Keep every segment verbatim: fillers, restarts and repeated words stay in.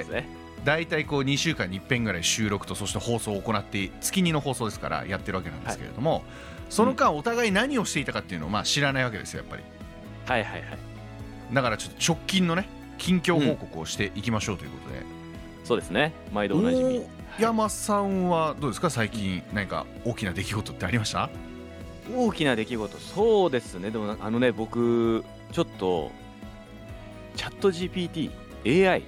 ですね。 だいたいこうにしゅうかんにいっぺんぐらい収録とそして放送を行って月にの放送ですからやってるわけなんですけれども、はい、その間お互い何をしていたかっていうのをまあ知らないわけですよやっぱり。 はいはいはい。 だからちょっと直近のね近況報告をしていきましょうということで、うん、 そうですね、毎度おなじみ。 山さんはどうですか、最近何か大きな出来事ってありました？ 大きな出来事、そうですね。でもあのね、僕ちょっとチャット ジーピーティー エーアイ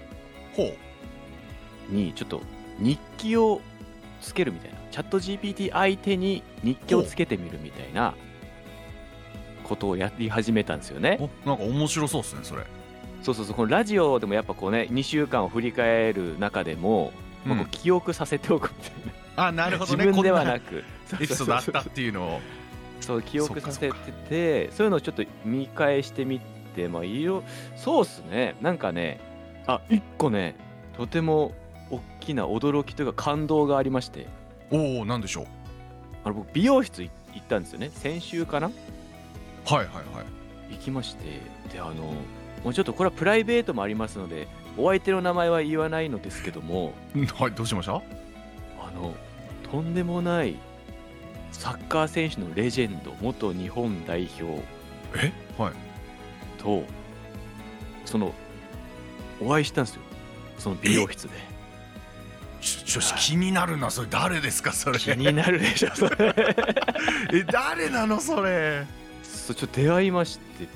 にちょっと日記をつけるみたいな、チャット ジーピーティー 相手に日記をつけてみるみたいなことをやり始めたんですよね。 お、なんか面白そうですねそれ。 そうそうそう、このラジオでもやっぱこうねにしゅうかんを振り返る中でも、うん、まあ、こう記憶させておくみたいな。 あ、なるほどね。 自分ではなくエピソードあったっていうのをそう記憶させてて、そういうのをちょっと見返してみて、まあいろそうっすね。なんかね、あ、一個ねとても大きな驚きというか感動がありまして。 おお、なんでしょう。 あの僕美容室行ったんですよね、先週かな。 はいはいはい。 行きまして、であのもうちょっとこれはプライベートもありますのでお相手の名前は言わないのですけどもはい、どうしました？ あのとんでもないサッカー選手のレジェンド、元日本代表えはいとそのお会いしたんですよ、その美容室で。 ちょ、ちょ気になるな、それ誰ですかそれ。 気になるでしょそれえ、誰なのそれ。 そう、ちょっと出会いまして、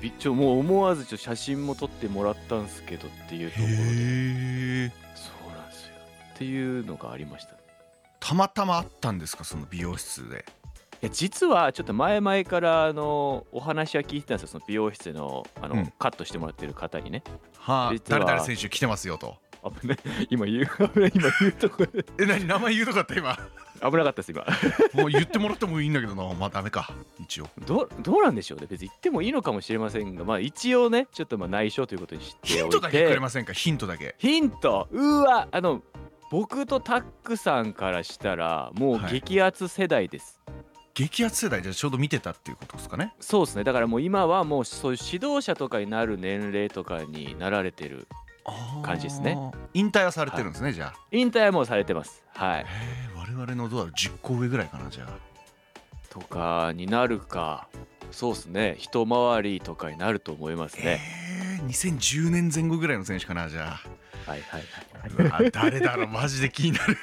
ちょもう思わずちょ写真も撮ってもらったんですけどっていうところで。 へー、 そうなんですよっていうのがありました。 たまたま会ったんですかその美容室で。 いや実はちょっと前々からあのお話は聞いてたんですよ、その美容室のあの、うん、カットしてもらってる方にね。 はあ、誰々選手来てますよと。 危ない、今言う今言うとこでえ、何名前言うとかった今。 危なかったです今もう言ってもらってもいいんだけどな。まあダメか一応。 ど, どうなんでしょうね、別に言ってもいいのかもしれませんが、まあ一応ねちょっとまあ内緒ということにしておいて。 ヒントだけくれませんか。ヒントだけ。 ヒント、うわ、あの僕とタックさんからしたらもう激アツ世代です、はい。 激アツ世代じゃちょうど見てたっていうことですかね。 そうですね。だからもう今はもうそういう指導者とかになる年齢とかになられてる感じですね。 引退はされてるんですね、はい、じゃあ。 引退はもうされてます。はい。 へー、我々のどうだろうじゅっこ上ぐらいかなじゃあ。 とかになるか、そうですね。一回りとかになると思いますね。 へー、にせんじゅうねんぜん後ぐらいの選手かなじゃあ。はいはいはい。誰だろうマジで気になる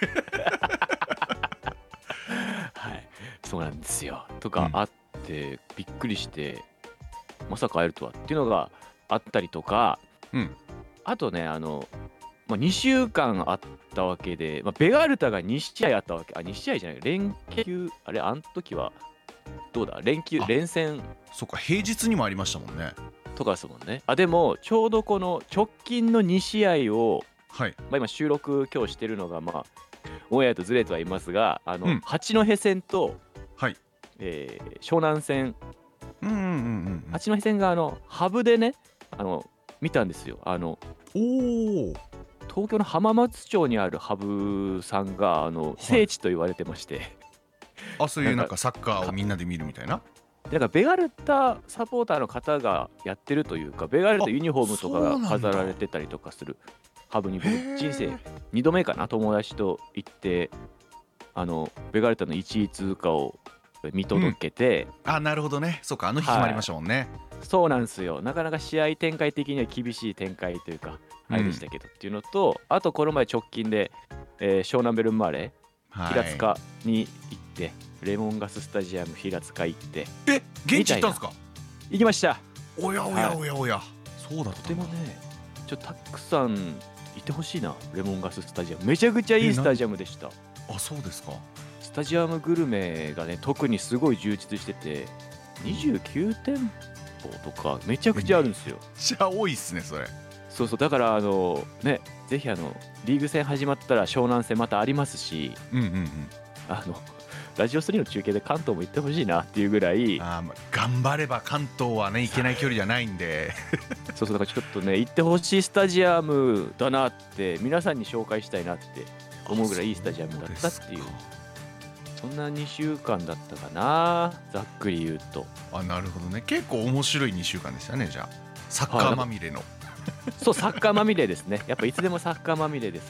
はい、そうなんですよ。とかあって、うん、びっくりしてまさか会えるとはっていうのがあったりとか、うん、あとねあの、まあ、にしゅうかんあったわけで、まあ、ベガルタがに試合あったわけ。あに試合じゃない連休、あれあん時はどうだ連休連戦。 そっか、平日にもありましたもんね。 とかですもんね。あでもちょうどこの直近のに試合を、はい、まあ、今収録今日してるのがまあオンエアとずれてはいますが、あの、うん、八戸戦と、はい、えー、湘南戦、うんうんうんうん、八戸戦があのハブでねあの見たんですよ。あのお東京の浜松町にあるハブさんがあの、はい、聖地と言われてまして。 あ、そういうなんかサッカーをみんなで見るみたいな。 なんかベガルタサポーターの方がやってるというか、ベガルタユニフォームとかが飾られてたりとかするハブに僕人生にどめかな、友達と行ってあのベガルタのいちい通過を見届けて、 うん、あ、なるほどね。そうか、あの日決まりましたもんね、 はい、そうなんですよ。なかなか試合展開的には厳しい展開というかあれでしたけど、うん、っていうのと、あとこの前直近で、えー、湘南ベルマーレ、はい、平塚に行ってレモンガススタジアム平塚行って。 え、現地行ったんですか？ 行きました。 おやおやおやおや、はい、そうだった。 とてもねちょっとたくさんいてほしいな。レモンガススタジアムめちゃくちゃいいスタジアムでした。 あ、そうですか。 スタジアムグルメがね特にすごい充実しててにじゅうきゅうてんぽとかめちゃくちゃあるんですよ。めっちゃ多いっすねそれ。 そうそう、だからあのねぜひあのリーグ戦始まったら湘南戦またありますし、うんうんうん、あのラジオスリーの中継で関東も行ってほしいなっていうぐらい。 あ、まあ、頑張れば関東はね行けない距離じゃないんでそうそう、だからちょっとね行ってほしいスタジアムだなって皆さんに紹介したいなって思うぐらいいいスタジアムだったっていう、そんなにしゅうかんだったかな、ざっくり言うと。 あ、なるほどね。結構面白いにしゅうかんでしたね。じゃあサッカーまみれの、 そう、サッカーまみれですね。やっぱいつでもサッカーまみれです